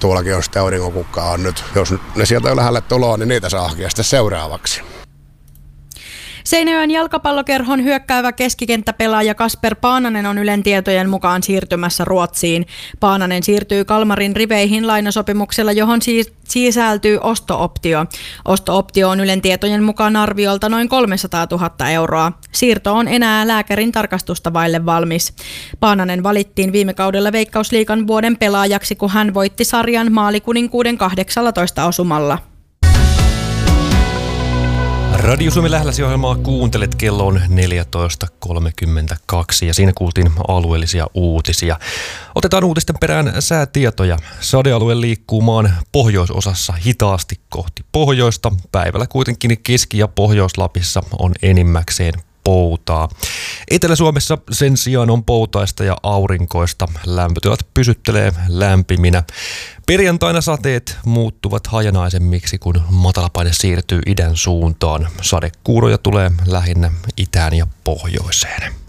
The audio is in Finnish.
tuollakin on sitten aurinkonkukkaa on nyt. Jos ne sieltä ylhäälle tuloa, niin niitä saa hakea sitten seuraavaksi. Seinäjoen jalkapallokerhon hyökkäävä keskikenttäpelaaja Kasper Paananen on Ylen tietojen mukaan siirtymässä Ruotsiin. Paananen siirtyy Kalmarin riveihin lainasopimuksella, johon sisältyy osto-optio. Osto-optio on Ylen tietojen mukaan arviolta noin 300 000 euroa. Siirto on enää lääkärin tarkastusta vaille valmis. Paananen valittiin viime kaudella Veikkausliigan vuoden pelaajaksi, kun hän voitti sarjan Maalikuninkuuden 18 osumalla. Radio Suomi Lähläsi-ohjelmaa kuuntelet, kello on 14.32 ja siinä kuultiin alueellisia uutisia. Otetaan uutisten perään säätietoja. Sadealue liikkuu maan pohjoisosassa hitaasti kohti pohjoista. Päivällä kuitenkin Keski- ja Pohjois-Lapissa on enimmäkseen poutaa. Etelä-Suomessa sen sijaan on poutaista ja aurinkoista. Lämpötilat pysyttelee lämpiminä. Perjantaina sateet muuttuvat hajanaisemmiksi, kun matalapaine siirtyy idän suuntaan. Sadekuuroja tulee lähinnä itään ja pohjoiseen.